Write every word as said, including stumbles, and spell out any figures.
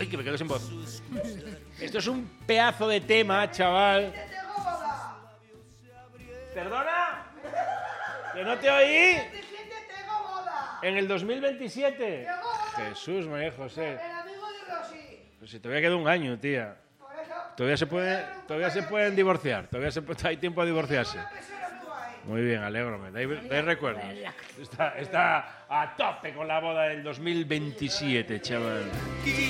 Ay, que me quedo sin voz. Esto es un pedazo de tema, chaval. ¿Perdona? ¿Que no te oí? ¿En el dos mil veintisiete? Jesús, María José. El amigo de Rosy. Pues si todavía queda un año, tía. Por eso. Todavía se puede, todavía se pueden divorciar. Todavía se puede- hay tiempo de divorciarse. Una pesera no hay. Muy bien, alégrome. Dais, dais recuerdos. Está, está a tope con la boda del dos mil veintisiete, chaval.